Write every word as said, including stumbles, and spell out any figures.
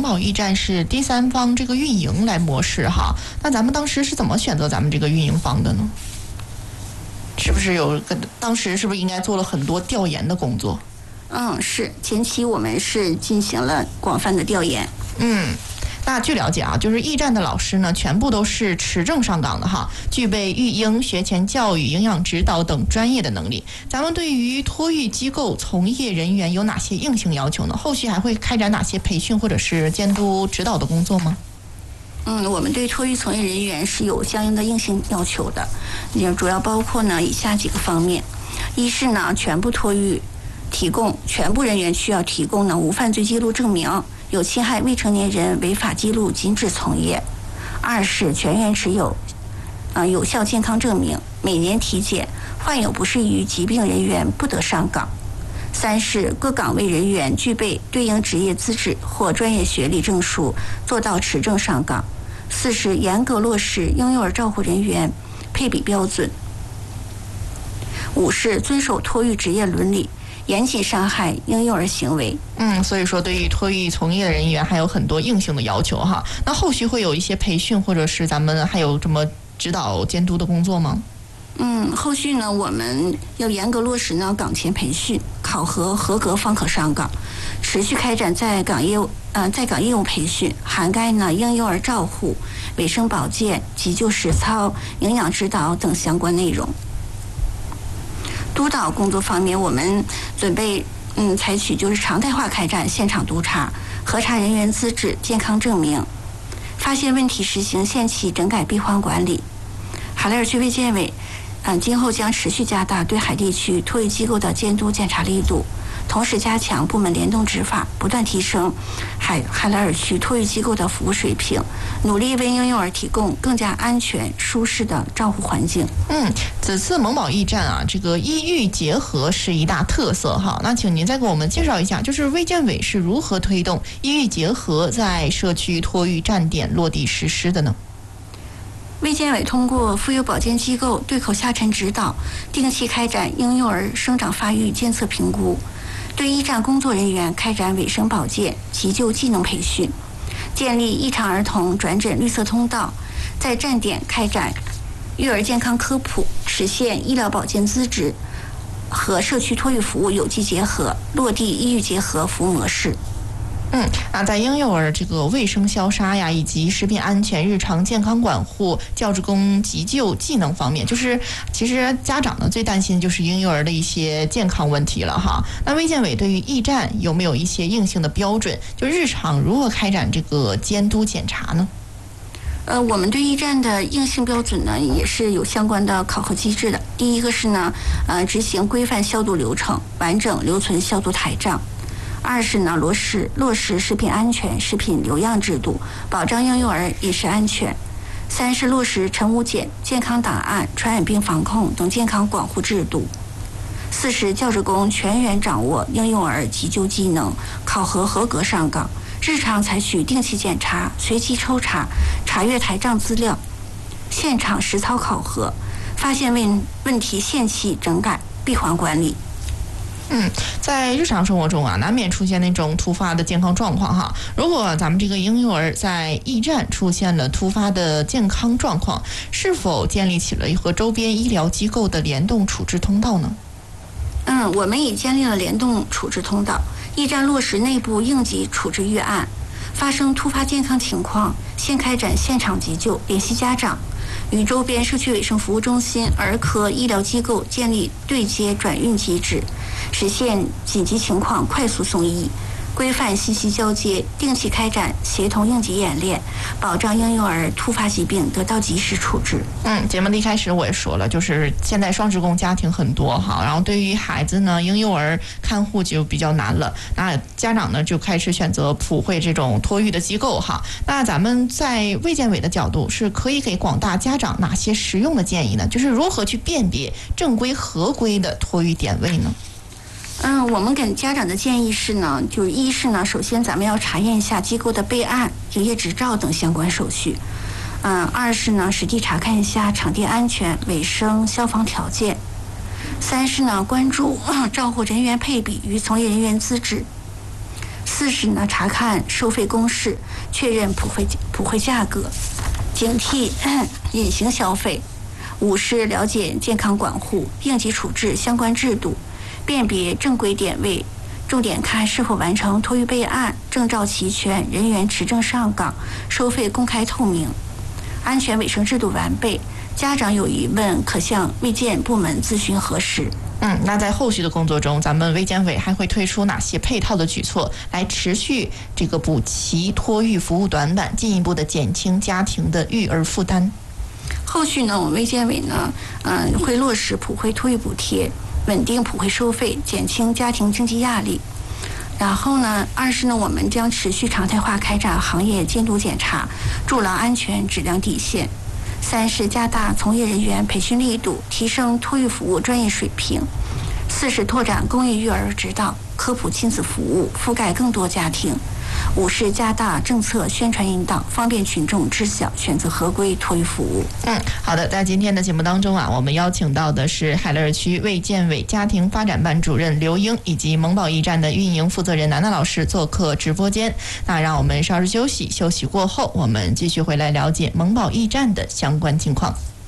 保驿站是第三方这个运营来模式哈，那咱们当时是怎么选择咱们这个运营方的呢？是不是有当时是不是应该做了很多调研的工作？ 嗯，是前期我们是进行了广泛的调研。 嗯。那据了解啊，就是驿站的老师呢，全部都是持证上岗的哈，具备育婴、学前教育、营养指导等专业的能力。咱们对于托育机构从业人员有哪些硬性要求呢？后续还会开展哪些培训或者是监督指导的工作吗？ 嗯，我们对托育从业人员是有相应的硬性要求的，也主要包括呢以下几个方面：一是呢，全部托育提供全部人员需要提供呢无犯罪记录证明。有侵害未成年人违法记录禁止从业。二是全员持有呃有效健康证明，每年体检，患有不适于疾病人员不得上岗。三是各岗位人员具备对应职业资质或专业学历证书，做到持证上岗。四是严格落实婴幼儿照护人员配比标准。五是遵守托育职业伦理，严禁伤害婴幼儿行为。 嗯，所以说对于托育从业人员还有很多硬性的要求哈。那后续会有一些培训，或者是咱们还有什么指导监督的工作吗？ 嗯，后续呢，我们要严格落实呢岗前培训，考核合格方可上岗，持续开展在岗业务呃在岗业务培训，涵盖呢婴幼儿照护、卫生保健、急救实操、营养指导等相关内容。督导工作方面，我们准备嗯采取就是常态化开展现场督查，核查人员资质、健康证明，发现问题实行限期整改闭环管理。海莱尔区卫健委嗯今后将持续加大对海地区托育机构的监督检查力度，同时加强部门联动执法，不断提升海海莱尔区托育机构的服务水平，努力为婴幼儿提供更加安全舒适的照护环境。 嗯，此次萌宝驿站啊，这个医育结合是一大特色哈。那请您再给我们介绍一下，就是卫健委是如何推动医育结合在社区托育站点落地实施的呢？ 卫健委通过妇幼保健机构对口下沉指导，定期开展婴幼儿生长发育监测评估，对驿站工作人员开展卫生保健、急救技能培训，建立异常儿童转诊绿色通道，在站点开展育儿健康科普，实现医疗保健资质和社区托育服务有机结合，落地医育结合服务模式。 嗯，那在婴幼儿这个卫生消杀呀，以及食品安全、日常健康管护、教职工急救技能方面，就是其实家长呢最担心就是婴幼儿的一些健康问题了哈。那卫健委对于驿站有没有一些硬性的标准？就日常如何开展这个监督检查呢？ 呃，我们对驿站的硬性标准呢，也是有相关的考核机制的。第一个是呢，呃，执行规范消毒流程，完整留存消毒台账。二是呢，落实落实食品安全、食品留样制度，保障婴幼儿饮食安全。三是落实晨午检、健康档案、传染病防控等健康管护制度。四是教职工全员掌握婴幼儿急救技能，考核合格上岗。日常采取定期检查、随机抽查、查阅台账资料，现场实操考核，发现问问题限期整改，闭环管理。 嗯，在日常生活中啊，难免出现那种突发的健康状况哈。如果咱们这个婴幼儿在驿站出现了突发的健康状况，是否建立起了和周边医疗机构的联动处置通道呢？ 嗯，我们已建立了联动处置通道，驿站落实内部应急处置预案，发生突发健康情况，先开展现场急救，联系家长，与周边社区卫生服务中心、儿科医疗机构建立对接转运机制，实现紧急情况快速送医，规范信息交接，定期开展协同应急演练，保障婴幼儿突发疾病得到及时处置。 嗯，节目的一开始我也说了，就是现在双职工家庭很多哈，然后对于孩子呢，婴幼儿看护就比较难了，那家长呢就开始选择普惠这种托育的机构哈。那咱们在卫健委的角度，是可以给广大家长哪些实用的建议呢？就是如何去辨别正规合规的托育点位呢？ 嗯，我们给家长的建议是呢，就是一是呢，首先咱们要查验一下机构的备案、营业执照等相关手续。嗯，二是呢，实地查看一下场地安全、卫生、消防条件。三是呢，关注照护人员配比与从业人员资质。 四是呢，查看收费公示，确认普惠普惠价格，警惕隐形消费。五是了解健康管护、应急处置相关制度，辨别正规点位，重点看是否完成托育备案、证照齐全、人员持证上岗、收费公开透明、安全卫生制度完备。家长有疑问可向卫健部门咨询核实。 嗯，那在后续的工作中，咱们卫健委还会推出哪些配套的举措，来持续这个补齐托育服务短板，进一步的减轻家庭的育儿负担？ 后续呢，我们卫健委呢，嗯、呃，会落实普惠托育补贴，稳定普惠收费，减轻家庭经济压力。然后呢，二是呢，我们将持续常态化开展行业监督检查，筑牢安全质量底线。三是加大从业人员培训力度，提升托育服务专业水平。四是拓展公益育儿指导、科普亲子服务，覆盖更多家庭。五是加大政策宣传引导，方便群众知晓选择合规托育服务。 嗯，好的，在今天的节目当中啊，我们邀请到的是海乐区卫健委家庭发展办主任刘英，以及萌宝驿站的运营负责人楠楠老师做客直播间。那让我们稍事休息，休息过后我们继续回来了解萌宝驿站的相关情况。